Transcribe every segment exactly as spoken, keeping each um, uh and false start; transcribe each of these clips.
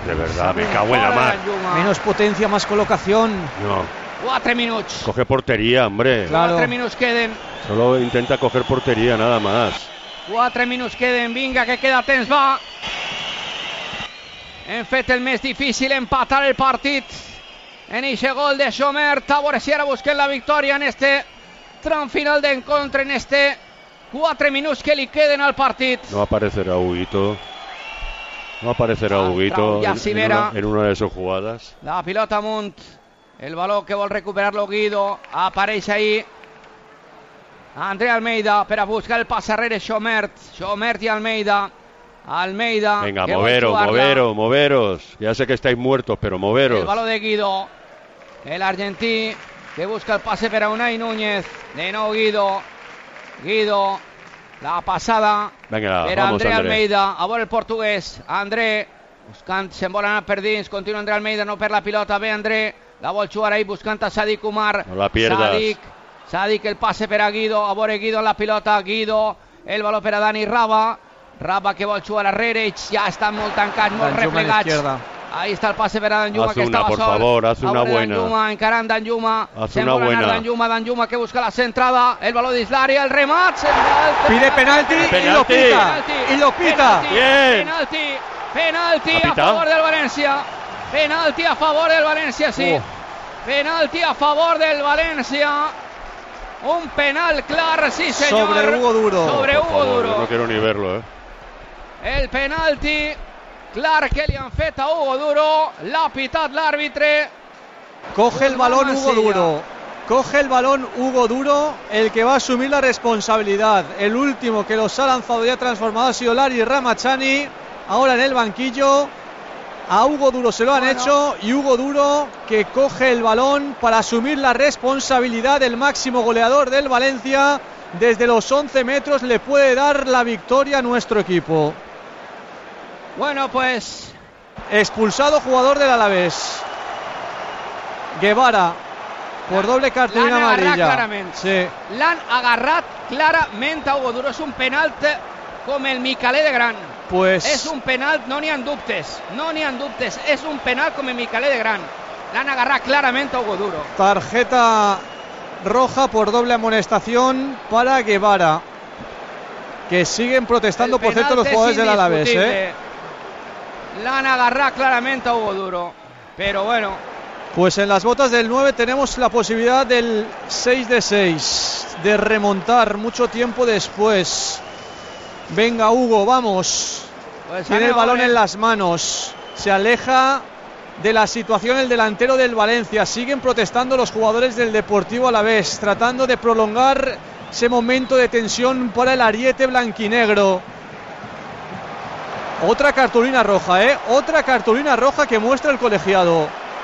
de verdad, me cago en la mar. Menos potencia, más colocación. No. quatre minuts. Coge portería, hombre. Claro. quatre minuts queden. Solo intenta coger portería, nada más. quatre minuts queden, vinga, que queda temps, va. Hem fet el més difícil, empatar el partit. En ese gol de Chomert, a veure si ara busquen la victòria en este tram final d'encontre, en este quatre minuts que li queden al partit. No aparecerá Huguito. No aparecerá Ah, Huguito ja en, s'hi en, verà. una, en una de sus jugadas. La pilota amunt, el baló que vol recuperar-lo Guido, apareix ahí André Almeida per a buscar el pas arrere Chomert, Chomert i Almeida. Almeida. Venga, moveros, moveros, moveros. Ya sé que estáis muertos, pero moveros. El baló de Guido, el argentí que busca el pase per a Unai Núñez. De nou Guido, Guido, la passada Venga, per a vamos, André André. Almeida. A veure el portuguès, André buscant, se'n vol anar per dins, continua André Almeida, no per la pilota, ve André, la vol jugar ahí buscant a Sadik Umar. No la pierdas. Sadik, Sadik, el pase per a Guido, a veure Guido en la pilota, Guido, el baló per a Dani Raba, Raba que vol jugar arrere, ja estan molt tancats, molt Danjuma a la replegats. izquierda. Ahí está el pase per a Danjuma, Haz que una, estava por sol. favor, haz una Ahora buena. Danjuma, encarant Danjuma, Haz se'n una vol anar buena. Danjuma, Danjuma que busca la centrada, el baló d'Islari, el remat, central, Pide penalti, y lo Penalti. pita. Y lo pita. penalti, Bien. penalti, penalti ¿Ha a pitado? favor del Valencia, penalti a favor del Valencia, sí, Oh. penalti a favor del Valencia, un penal clar, sí señor, Sobre Hugo Duro. sobre Por Hugo favor, Duro. no quiero ni verlo, eh. El penalti clar que li han fet a Hugo Duro, l'ha pitat l'àrbitre. Coge el balón Hugo Mansilla. Duro. Coge el balón Hugo Duro, el que va a asumir la responsabilidad. El último que los ha lanzado y ha transformado ha sido Lari Ramachani. Ahora en el banquillo. A Hugo Duro se lo han Bueno. hecho y Hugo Duro que coge el balón para asumir la responsabilidad del máximo goleador del Valencia. Desde los once metros le puede dar la victoria a nuestro equipo. Bueno, pues Expulsado jugador del Alavés. Guevara por doble cartulina l'han agarrat amarilla. clarament. Sí. L'han agarrat clarament a Hugo Duro. És un penalt com el Micalet de Gran. Pues És un penalt, no n'hi ha dubtes. No n'hi ha dubtes. És un penalt com el Micalet de Gran. L'han agarrat clarament a Hugo Duro. tarjeta roja por doble amonestación para Guevara, que siguen protestando El por cierto los penalt és jugadores del Alavés, indiscutible. ¿eh? L'han agarrat clarament a Hugo Duro. Pero bueno, Pues en las botas del nueve tenemos la posibilidad del seis de seis, de remontar mucho tiempo después. Venga Hugo, vamos. pues Tiene el anem a balón veure. en las manos. Se aleja de la situación el delantero del Valencia. Siguen protestando los jugadores del Deportivo Alavés, tratando de prolongar ese momento de tensión para el ariete blanquinegro. Otra cartulina roja, ¿eh? Otra cartulina roja que muestra el colegiado.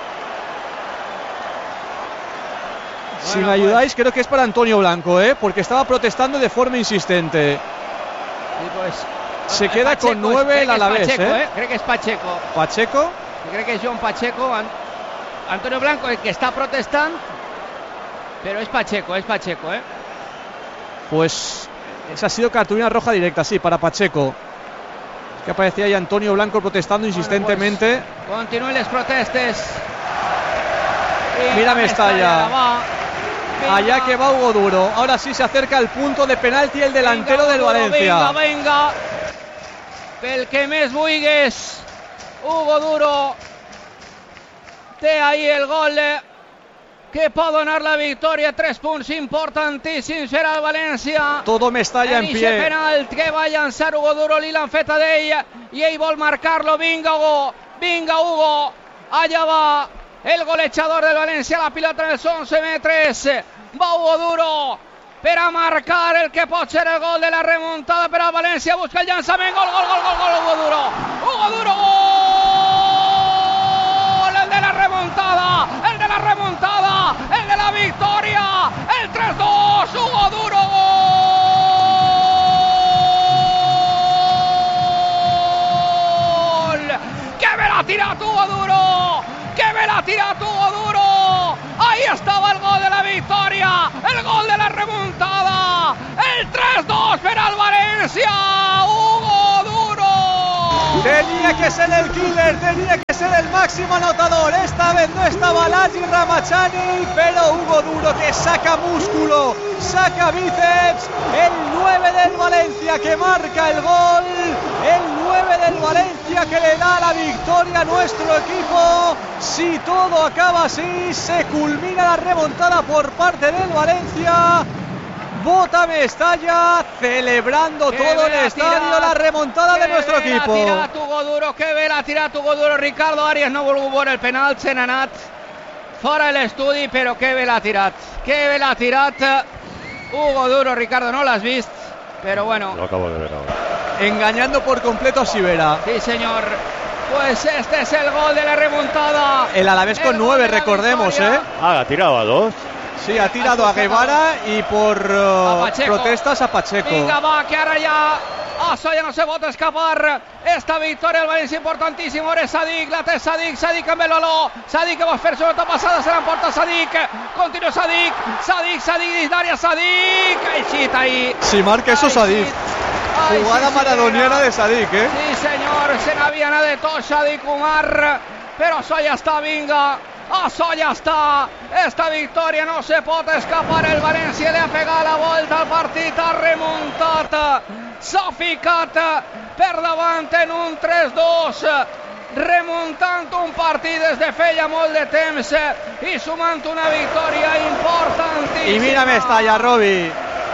Si Bueno, me ayudáis, creo que es para Antonio Blanco, ¿eh? Porque estaba protestando de forma insistente. Sí, pues, Se eh, queda Pacheco, con nueve crec el que és Alavés, Pacheco, ¿eh? Crec que és Pacheco. Pacheco. Crec que és Joan Pacheco. An- Antonio Blanco, el que està protestant, però és Pacheco, és Pacheco, ¿eh? Pues esa ha sido cartulina roja directa, sí, para Pacheco. Que aparecía ahí Antonio Blanco protestando insistentemente. Pues, continúen les protestes. Mira Mestalla. la va. Vinga, Allá que va Hugo Duro. Ahora sí se acerca al punto de penalti el delantero vinga, del Hugo, Valencia. Vinga, vinga. Pel que més vulguis. Hugo Duro té ahí el gol que pot donar la victòria. Tres punts importantíssims per al València. Todo Mestalla en Inicia pie. penal que va a llançar Hugo Duro, li l'han fet a ell i ell vol marcar-lo. Vinga Hugo, vinga Hugo, allà va el golejador del València, la pilota en els once metres, va Hugo Duro per a marcar el que pot ser el gol de la remuntada per al València, busca el llançament, gol, gol, gol, gol, gol, Hugo Duro, Hugo Duro, gol, el de la remuntada, el de la remuntada, el de la victòria, el tres dos, Hugo Duro, gol, que me l'ha tirat Hugo Duro, que me l'ha tirat Hugo Duro, ahí estava el gol de la victòria, el gol de la remuntada, el tres dos per al València, Hugo Duro. Tenía que ser el killer, tenía que ser máximo anotador. Esta vez no estaba Lagi Ramachani, pero Hugo Duro, que saca músculo, saca bíceps. El nueve del Valencia que marca el gol. El nueve del Valencia que le da la victoria a nuestro equipo. Si todo acaba así, se culmina la remontada por parte del Valencia. Bota Mestalla celebrando que todo el estadio tirat, la remontada de nuestro equipo. Que ve la tirat Hugo Duro, que ve la tirat Hugo Duro. Ricardo Arias no volvió por el penal, se n'ha anat fora l'estudi, però que ve la tirat, que ve la tirat Hugo Duro. Ricardo, no l'has vist, pero bueno. Lo acabo de ver ahora. Engañando por completo a Sivera. Sí, señor. Pues este es el gol de la remontada. El Alavés con nueve, recordemos, victoria. ¿eh? Ah, ha tirado a dos. Sí, ha tirado a Guevara y por uh, protestas a Pacheco. Vinga, va, que ara ja això ja no se pot escapar. Esta victòria del València importantíssima. Ara Sadik, la té Sadik, Sadik amb el valor. Sadik que va fer su nota passada, se l'emporta Sadik. Continua Sadik, Sadik, Sadik dins d'àrea, Sadik. Aixit ahí. Si marca eso Sadik. Ai, Jugada sí, maradoniana de Sadik, ¿eh? Sí, senyor, se n'havia anat de tot Sadik Umar, però això ja està, vinga. Això ja està, esta victòria no se pot escapar. El València li ha pegat la volta al partit, ha remuntat, s'ha ficat per davant en un tres dos, remuntant un partit des de feia molt de temps i sumant una victòria importantíssima. Y mira Mestalla, Robi.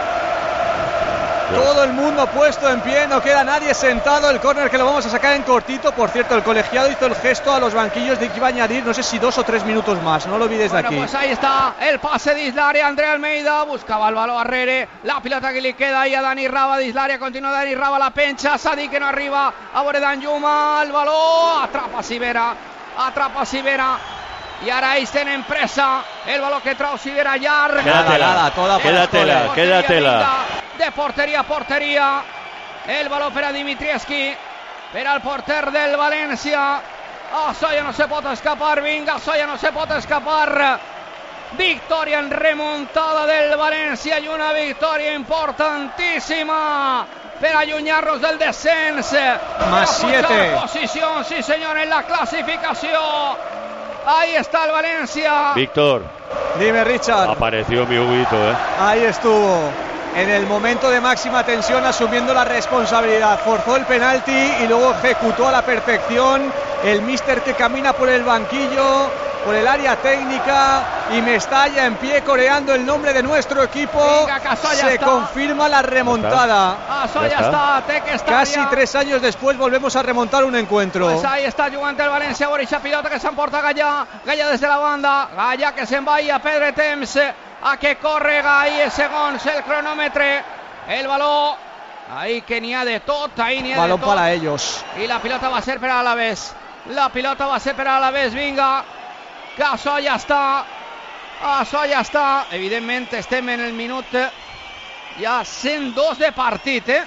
Todo el mundo puesto en pie, no queda nadie sentado. El córner que lo vamos a sacar en cortito. Por cierto, el colegiado hizo el gesto a los banquillos de que iba a añadir, no sé si dos o tres minutos más. No lo vi desde bueno, aquí. Pues ahí está el pase d'Islària. André Almeida buscava el valor arrere. La pilota que li queda ahí a Dani Raba d'Islària. Continua Dani Raba, la pencha. Sadik que no arriba a veure Danjuma. El valor atrapa Sivera. Atrapa Sivera. I ara ells tenen pressa. El valor que trau Sivera llarg. Quédatela, toda quédatela, quédatela. De porteria a porteria. El valor per a Dimitrievski, per al porter del València. Això ja no se pot escapar, vinga, això ja no se pot escapar. Victòria en remuntada del València i una victòria importantíssima per allunyar-nos del descens. Más siete. Posición, sí señor, en la clasificación. Ahí está el Valencia. Víctor. Dime, Richard. Apareció mi Huguito, ¿eh? Ahí estuvo. En el momento de máxima tensión, asumiendo la responsabilidad. Forzó el penalti y luego ejecutó a la perfección. El míster que camina por el banquillo, por el área técnica, y Mestalla en pie coreando el nombre de nuestro equipo. Venga, se está. confirma la remontada. Això ja està, té que estar Casi ja. tres años después volvemos a remontar un encuentro. Pues ahí está jugant el València, Borisha pilota que s'emporta Gallà, Gallà des de la banda, Gallà que se'n va a perdre temps, a que corre Gallà, segons el cronòmetre, el valor, ahí que n'hi ha de tot, ahí n'hi ha Balón de tot. para ellos. I la pilota va a ser per a l'Alavés, la pilota va a ser per a l'Alavés, vinga, que això ja està, això ja està, evidentment estem en el minut ja cent dos de partit, eh?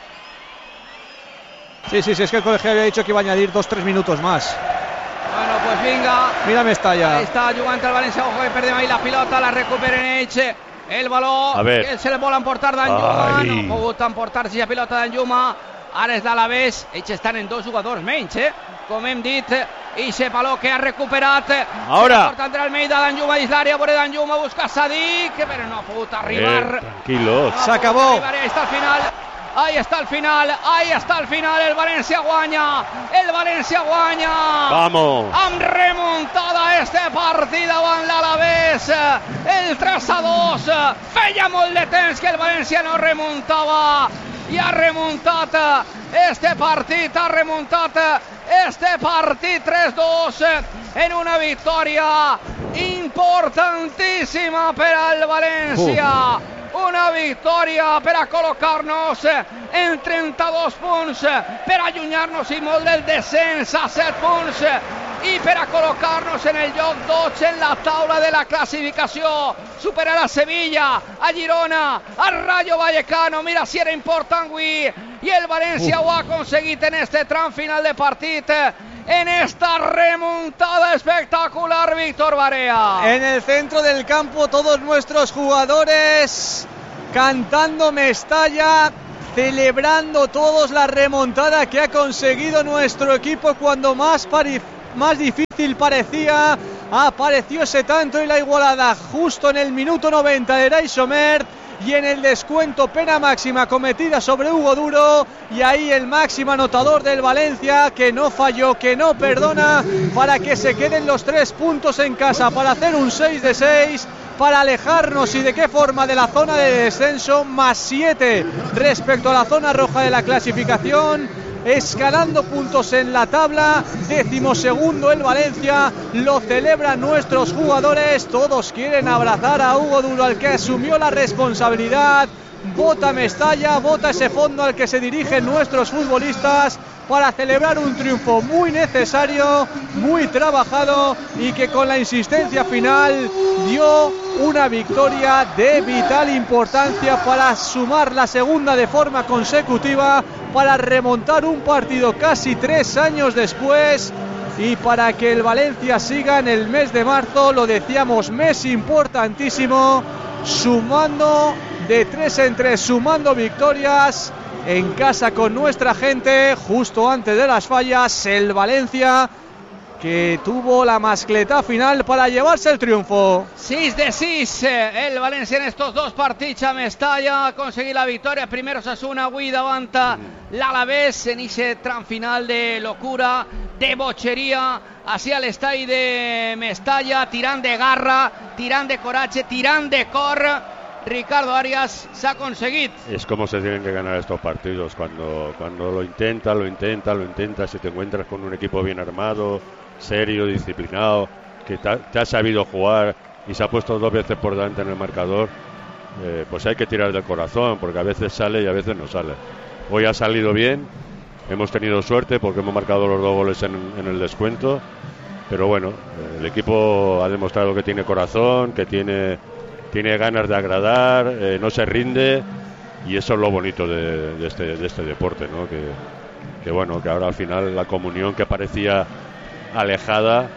Sí, sí, sí, es que el colegiado había dicho que iba a añadir dos, tres minutos más. Bueno, pues vinga. Mira Mestalla. Ahí está jugant el València, ojo que perdem ahí la pilota, la recuperen ells. El valor, a ver. que se le vol emportar Danjuma, Ai. no ha pogut emportar-se la pilota Danjuma. Ara és l'Alavés, ells estan en dos jugadors menys, eh? Com hem dit, i se valor que ha recuperat. Ahora. Porta André Almeida, Danjuma dins l'àrea, veure Danjuma, busca Sadik, però no ha pogut arribar. Eh, tranquilos. No ha Se acabó. pogut arribar, ahí está el final. Ahí está el final, ahí está el final, el València guanya, el València guanya. Vamos. Amb remuntada este partit davant l'Alavés, el tres a dos, feia molt de temps que el València no remuntava i ha remuntat este partit, ha remuntat este partit tres dos en una victòria importantíssima per al València. Uh. Una victòria per a col·locar-nos en trenta-dos punts, per a allunyar-nos i molt del descens a set punts i per a col·locar-nos en el lloc dotze en la taula de la classificació, superar a Sevilla, a Girona, al Rayo Vallecano. Mira si era important avui i el València uh. ho ha aconseguit en este tram final de partit, en esta remontada espectacular, Víctor Barea. En el centro del campo todos nuestros jugadores cantando Mestalla, celebrando todos la remontada que ha conseguido nuestro equipo cuando más pari- más difícil parecía. Apareció ese tanto y la igualada justo en el minuto noventa de Ray Sommer. Y en el descuento, pena máxima cometida sobre Hugo Duro. Y ahí el máximo anotador del Valencia, que no falló, que no perdona, para que se queden los tres puntos en casa, para hacer un seis de seis, para alejarnos y de qué forma de la zona de descenso, más siete respecto a la zona roja de la clasificación. Escalando puntos en la tabla, decimosegundo el Valencia, lo celebran nuestros jugadores, todos quieren abrazar a Hugo Duro, al que asumió la responsabilidad. Vota Mestalla, vota ese fondo al que se dirigen nuestros futbolistas para celebrar un triunfo muy necesario, muy trabajado y que con la insistencia final dio una victoria de vital importancia para sumar la segunda de forma consecutiva, para remontar un partido casi tres años después y para que el Valencia siga en el mes de marzo, lo decíamos, mes importantísimo, sumando de tres en tres, sumando victorias en casa con nuestra gente. Justo antes de las fallas, el Valencia, que tuvo la mascleta final para llevarse el triunfo. sis de sis, el Valencia en estos dos partits a Mestalla, aconseguir la victòria. Primer Osasuna, avui davant l'Alavés en ese tram final de locura, de bocheria, hacia l'estadi de Mestalla, tirant de garra, tirant de coratge, tirant de cor. Ricardo Arias se ha conseguido. Es como se tienen que ganar estos partidos, cuando, cuando lo intenta, lo intenta, lo intenta, si te encuentras con un equipo bien armado, serio, disciplinado, que te ha, te ha sabido jugar y se ha puesto dos veces por delante en el marcador, eh, pues hay que tirar del corazón, porque a veces sale y a veces no sale. Hoy ha salido bien, hemos tenido suerte porque hemos marcado los dos goles en, en el descuento, pero bueno, el equipo ha demostrado que tiene corazón, que tiene... tiene ganas de agradar, eh, no se rinde, y eso es lo bonito de, de, este, de este deporte, ¿no? Que, que bueno, que ahora al final la comunión que parecía alejada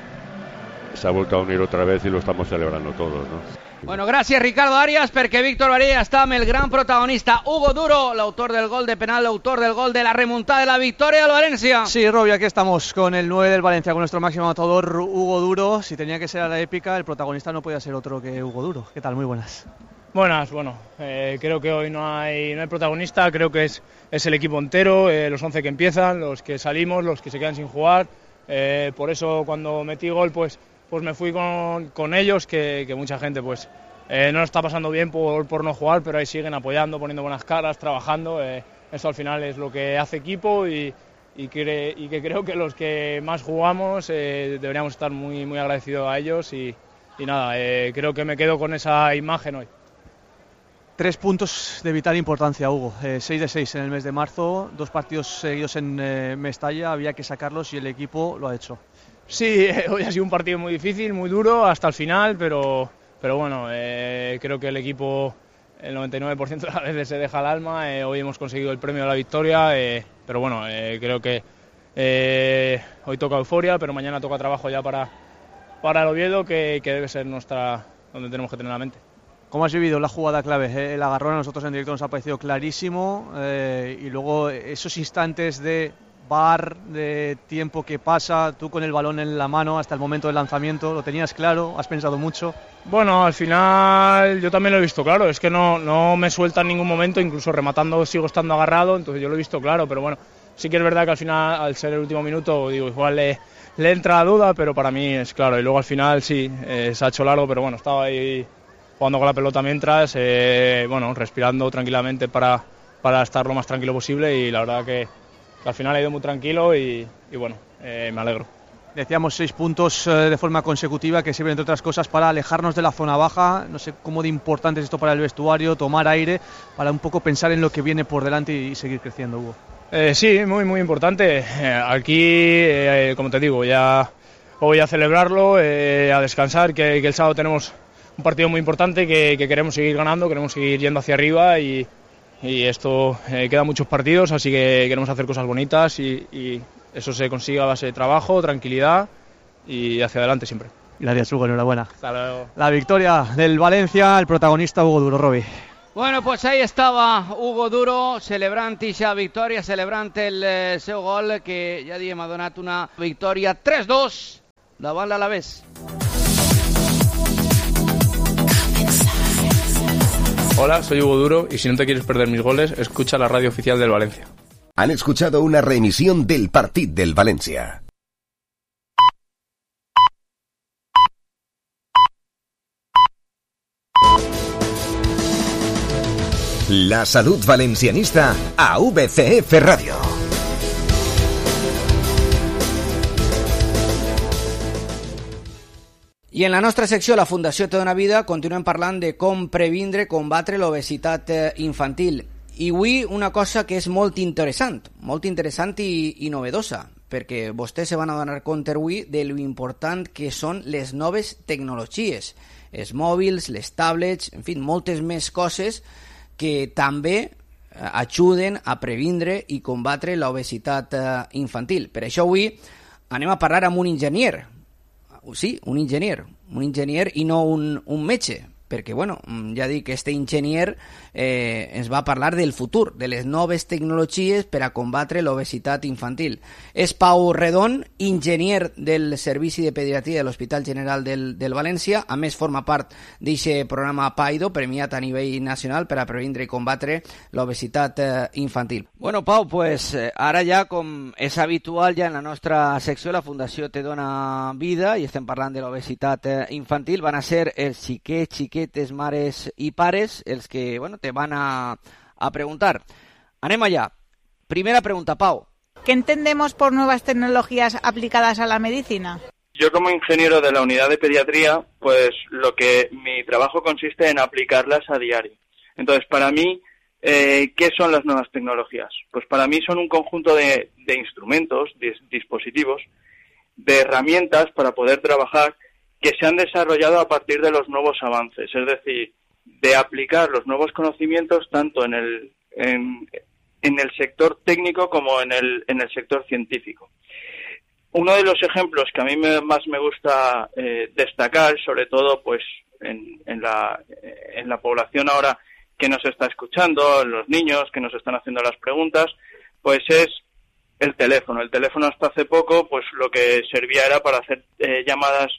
se ha vuelto a unir otra vez y lo estamos celebrando todos, ¿no? Bueno, gràcies Ricardo Arias, perquè Víctor Varela està amb el gran protagonista Hugo Duro, l'autor del gol de penal, l'autor del gol de la remontada de la victoria del Valencia. Sí, Robbie, aquí estamos con el nueve del Valencia, con nuestro máximo anotador Hugo Duro. Si tenía que ser a la épica, el protagonista no podía ser otro que Hugo Duro. ¿Qué tal? Muy buenas. Buenas, bueno, eh, creo que hoy no hay, no hay protagonista, creo que es, es el equipo entero, eh, los once que empiezan, los que salimos, los que se quedan sin jugar. Eh, por eso cuando metí gol, pues pues me fui con, con ellos, que, que mucha gente pues eh, no lo está pasando bien por, por no jugar, pero ahí siguen apoyando, poniendo buenas caras, trabajando. Eh, esto al final es lo que hace equipo y, y, que, y que creo que los que más jugamos eh, deberíamos estar muy, muy agradecidos a ellos y, y nada, eh, creo que me quedo con esa imagen hoy. Tres puntos de vital importancia, Hugo. Eh, seis de seis en el mes de marzo, dos partidos seguidos en eh, Mestalla, había que sacarlos y el equipo lo ha hecho. Sí, hoy ha sido un partido muy difícil, muy duro hasta el final, pero, pero bueno, eh, creo que el equipo el noventa y nueve por ciento de las veces se deja el alma. Eh, hoy hemos conseguido el premio de la victoria, eh, pero bueno, eh, creo que eh, hoy toca euforia, pero mañana toca trabajo ya para, para el Oviedo, que, que debe ser nuestra donde tenemos que tener la mente. ¿Cómo has vivido la jugada clave? Eh, el agarrón a nosotros en directo nos ha parecido clarísimo, eh, y luego esos instantes de bar, de tiempo que pasa, tú con el balón en la mano hasta el momento del lanzamiento, ¿lo tenías claro? ¿Has pensado mucho? Bueno, al final yo también lo he visto claro, es que no, no me suelta en ningún momento, incluso rematando sigo estando agarrado, entonces yo lo he visto claro, pero bueno, sí que es verdad que al final, al ser el último minuto, digo, igual le, le entra la duda, pero para mí es claro, y luego al final sí, eh, se ha hecho largo, pero bueno, estaba ahí jugando con la pelota mientras, eh, bueno, respirando tranquilamente para, para estar lo más tranquilo posible, y la verdad que al final ha ido muy tranquilo y, y bueno, eh, me alegro. Decíamos seis puntos eh, de forma consecutiva que sirven entre otras cosas para alejarnos de la zona baja. No sé cómo de importante es esto para el vestuario, tomar aire, para un poco pensar en lo que viene por delante y, y seguir creciendo, Hugo. Eh, sí, muy muy importante. Eh, aquí, eh, como te digo, ya voy a celebrarlo, eh, a descansar, que, que el sábado tenemos un partido muy importante que, que queremos seguir ganando, queremos seguir yendo hacia arriba y Y esto eh, quedan muchos partidos, así que queremos hacer cosas bonitas y, y eso se consigue a base de trabajo, tranquilidad y hacia adelante siempre. Gracias, Hugo, enhorabuena. Hasta luego. La victoria del Valencia, el protagonista Hugo Duro, Robbie. Bueno, pues ahí estaba Hugo Duro, celebrant ixa victòria, celebrant el eh, seu gol, que ja diem ha donat una victòria tres dos davant l'Alavés. Hola, soy Hugo Duro y si no te quieres perder mis goles, escucha la radio oficial del Valencia. Han escuchado una reemisión del Partit del Valencia. La salud valencianista a V C F Radio. I en la nostra secció, la Fundació Te Dona Vida, continuem parlant de com previndre, combatre l'obesitat infantil. I avui una cosa que és molt interessant, molt interessant i, i novedosa, perquè vostès se van a donar compte avui de lo important que són les noves tecnologies, els mòbils, les tablets, en fi, moltes més coses que també ajuden a previndre i combatre l'obesitat infantil. Per això avui anem a parlar amb un enginyer. Sí, un enginyer, un enginyer i no un, un metge, perquè, bueno, ja dic que este enginyer eh, ens va parlar del futur, de les noves tecnologies per a combatre l'obesitat infantil. És Pau Redon, enginyer del Servici de Pediatria de l'Hospital General del, del València, a més forma part d'aquest programa PAIDO, premiat a nivell nacional per a previndre i combatre l'obesitat eh, infantil. Bueno, Pau, pues eh, ara ja, com és habitual ja en la nostra secció, la Fundació Te Dona Vida, i estem parlant de l'obesitat eh, infantil, van a ser els xiquets, xiquetes, mares i pares els que, bueno, te van a, a preguntar. Anem allá. Primera pregunta, Pau. ¿Qué entendemos por nuevas tecnologías aplicadas a la medicina? Yo como ingeniero de la unidad de pediatría, pues lo que mi trabajo consiste en aplicarlas a diario. Entonces, para mí, eh, ¿qué son las nuevas tecnologías? Pues para mí son un conjunto de, de instrumentos, de dispositivos, de herramientas para poder trabajar que se han desarrollado a partir de los nuevos avances, es decir, de aplicar los nuevos conocimientos tanto en el en, en el sector técnico como en el en el sector científico. Uno de los ejemplos que a mí me, más me gusta eh, destacar, sobre todo pues en, en la en la población ahora que nos está escuchando, los niños que nos están haciendo las preguntas, pues es el teléfono. El teléfono hasta hace poco, pues lo que servía era para hacer eh, llamadas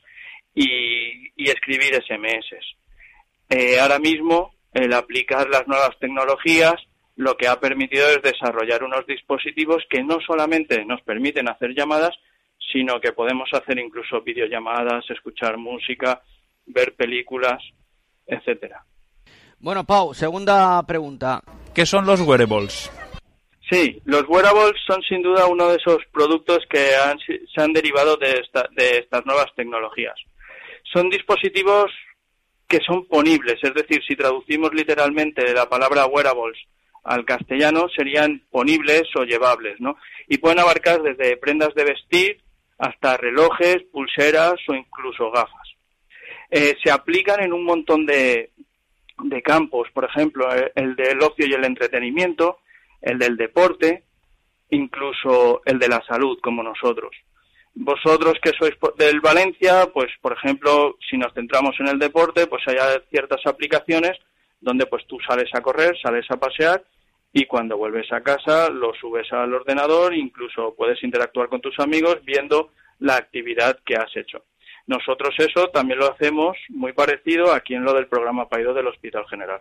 y, y escribir ese eme ese. Eh, ahora mismo, el aplicar las nuevas tecnologías lo que ha permitido es desarrollar unos dispositivos que no solamente nos permiten hacer llamadas, sino que podemos hacer incluso videollamadas, escuchar música, ver películas, etcétera. Bueno, Pau, segunda pregunta. ¿Qué son los wearables? Sí, los wearables son sin duda uno de esos productos que han, se han derivado de, esta, de estas nuevas tecnologías. Son dispositivos que son ponibles, es decir, si traducimos literalmente la palabra wearables al castellano, serían ponibles o llevables, ¿no? Y pueden abarcar desde prendas de vestir hasta relojes, pulseras o incluso gafas. Eh, se aplican en un montón de, de campos, por ejemplo, el del ocio y el entretenimiento, el del deporte, incluso el de la salud, como nosotros. Vosotros que sois del Valencia, pues por ejemplo, si nos centramos en el deporte, pues hay ciertas aplicaciones donde pues tú sales a correr, sales a pasear y cuando vuelves a casa lo subes al ordenador, incluso puedes interactuar con tus amigos viendo la actividad que has hecho. Nosotros eso también lo hacemos muy parecido aquí en lo del programa PAIDO del Hospital General.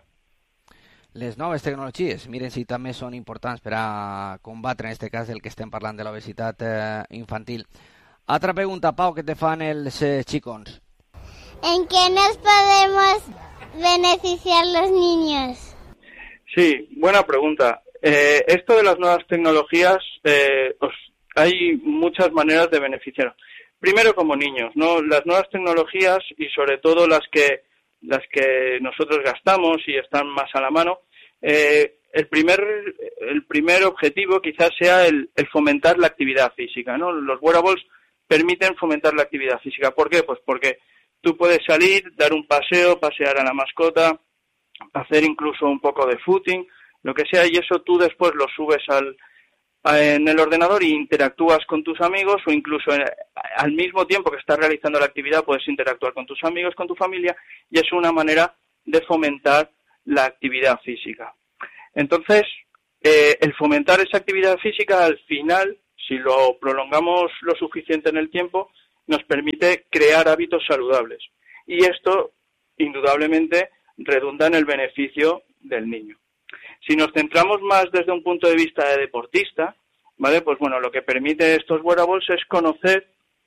Les noves tecnologies, miren si també són importants per a combatre, en aquest cas, el que estem parlant de l'obesitat eh, infantil. Altra pregunta, Pau, que te fan els eh, xicons. ¿En qué nos podemos beneficiar los niños? Sí, buena pregunta. Eh, esto de las nuevas tecnologías, eh, os, hay muchas maneras de beneficiar. Primero como niños, ¿no? Las nuevas tecnologías y sobre todo las que las que nosotros gastamos y están más a la mano, eh, el primer el primer objetivo quizás sea el, el fomentar la actividad física, ¿no? Los wearables permiten fomentar la actividad física. ¿Por qué? Pues porque tú puedes salir, dar un paseo, pasear a la mascota, hacer incluso un poco de footing, lo que sea, y eso tú después lo subes al en el ordenador y interactúas con tus amigos o incluso en, al mismo tiempo que estás realizando la actividad puedes interactuar con tus amigos, con tu familia, y es una manera de fomentar la actividad física. Entonces, eh, el fomentar esa actividad física al final, si lo prolongamos lo suficiente en el tiempo, nos permite crear hábitos saludables. Y esto, indudablemente, redunda en el beneficio del niño. Si nos centramos más desde un punto de vista de deportista, ¿vale? Pues bueno, lo que permite estos wearables es conocer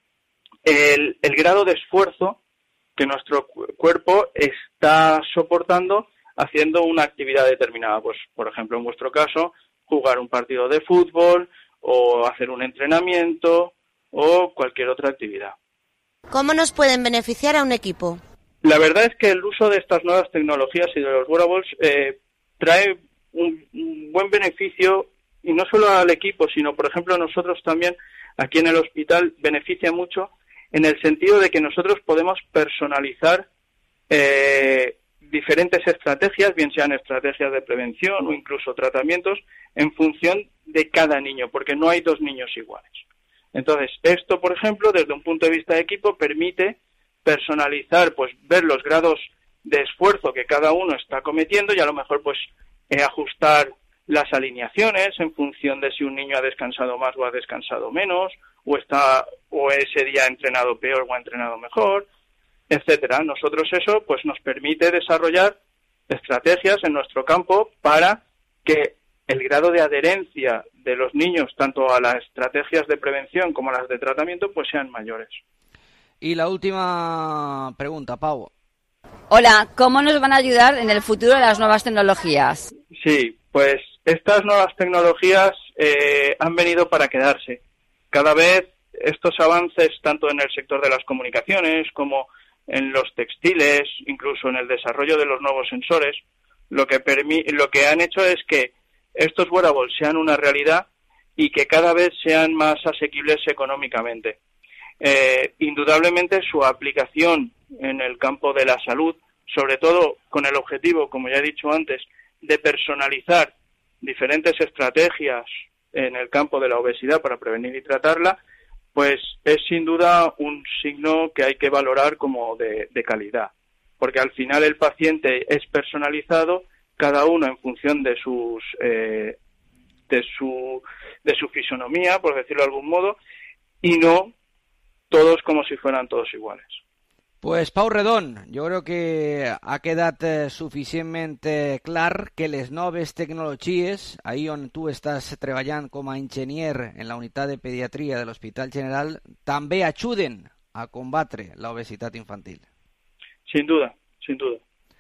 el, el grado de esfuerzo que nuestro cuerpo está soportando haciendo una actividad determinada. Pues, por ejemplo, en vuestro caso, jugar un partido de fútbol o hacer un entrenamiento o cualquier otra actividad. ¿Cómo nos pueden beneficiar a un equipo? La verdad es que el uso de estas nuevas tecnologías y de los wearables eh, trae un, un buen beneficio, y no solo al equipo, sino, por ejemplo, a nosotros también, aquí en el hospital, beneficia mucho en el sentido de que nosotros podemos personalizar eh, diferentes estrategias, bien sean estrategias de prevención o incluso tratamientos, en función de cada niño, porque no hay dos niños iguales. Entonces, esto, por ejemplo, desde un punto de vista de equipo, permite personalizar, pues ver los grados de esfuerzo que cada uno está cometiendo y a lo mejor pues eh, ajustar las alineaciones en función de si un niño ha descansado más o ha descansado menos, o está o ese día ha entrenado peor o ha entrenado mejor, etcétera. Nosotros eso pues nos permite desarrollar estrategias en nuestro campo para que el grado de adherencia de los niños tanto a las estrategias de prevención como a las de tratamiento pues sean mayores. Y la última pregunta, Pau. Hola, ¿cómo nos van a ayudar en el futuro las nuevas tecnologías? Sí, pues estas nuevas tecnologías eh, han venido para quedarse. Cada vez estos avances, tanto en el sector de las comunicaciones como en los textiles, incluso en el desarrollo de los nuevos sensores, lo que, permi- lo que han hecho es que estos wearables sean una realidad y que cada vez sean más asequibles económicamente. Eh, indudablemente su aplicación en el campo de la salud, sobre todo con el objetivo, como ya he dicho antes, de personalizar diferentes estrategias en el campo de la obesidad para prevenir y tratarla, pues es sin duda un signo que hay que valorar como de, de calidad, porque al final el paciente es personalizado, cada uno en función de sus eh, de su de su fisonomía, por decirlo de algún modo, y no todos como si fueran todos iguales. Pues Pau Redon, jo crec que ha quedat eh, suficientment clar que les noves tecnologies, ahir on tu estàs treballant com a enginyer en la unitat de pediatria de l'Hospital General, també ajuden a combatre la obesitat infantil. Sin duda, sin duda.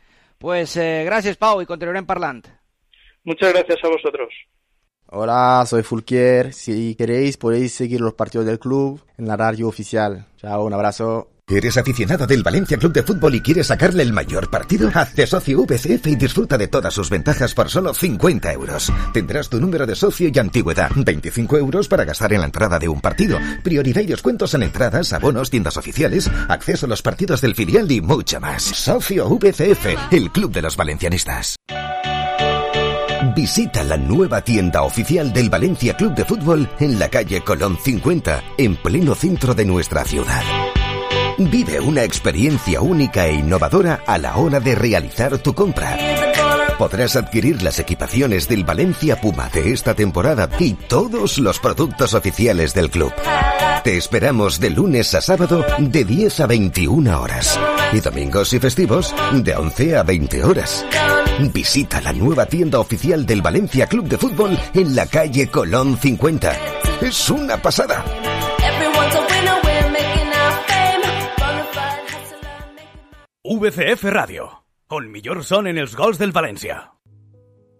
Pues eh, gràcies, Pau, i continuarem parlant. Muchas gracias a vosotros. Hola, soy Fulquier. Si queréis, podéis seguir los partidos del club en la radio oficial. Chao, un abrazo. ¿Eres aficionado del Valencia Club de Fútbol y quieres sacarle el mayor partido? Hazte socio V C F y disfruta de todas sus ventajas por solo cincuenta euros. Tendrás tu número de socio y antigüedad. veinticinco euros para gastar en la entrada de un partido. Prioridad y descuentos en entradas, abonos, tiendas oficiales, acceso a los partidos del filial y mucho más. Socio V C F, el club de los valencianistas. Visita la nueva tienda oficial del Valencia Club de Fútbol en la calle Colón cincuenta, en pleno centro de nuestra ciudad. Vive una experiencia única e innovadora a la hora de realizar tu compra. Podrás adquirir las equipaciones del Valencia Puma de esta temporada y todos los productos oficiales del club. Te esperamos de lunes a sábado de diez a veintiuna horas y domingos y festivos de once a veinte horas. Visita la nueva tienda oficial del Valencia Club de Fútbol en la calle Colón cincuenta. Es una pasada. V C F Ràdio, el millor son en els gols del València.